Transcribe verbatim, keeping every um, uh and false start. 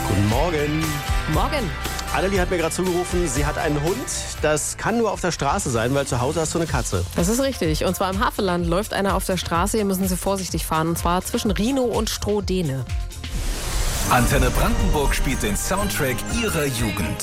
Guten Morgen. Morgen. Annelie hat mir gerade zugerufen, sie hat einen Hund. Das kann nur auf der Straße sein, weil zu Hause hast du eine Katze. Das ist richtig. Und zwar im Havelland läuft einer auf der Straße. Hier müssen Sie vorsichtig fahren. Und zwar zwischen Rhino und Strohdene. Antenne Brandenburg spielt den Soundtrack Ihrer Jugend.